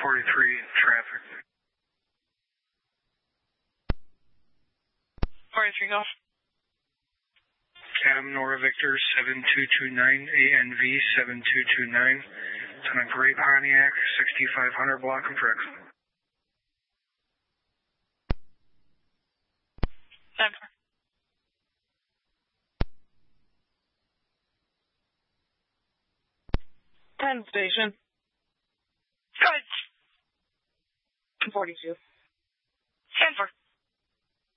traffic. 43 Golf. Cab Nora Victor 7229, ANV 7229. It's on a gray Pontiac, 6500 block and tricks. 10 station. Good. 42. 10-4.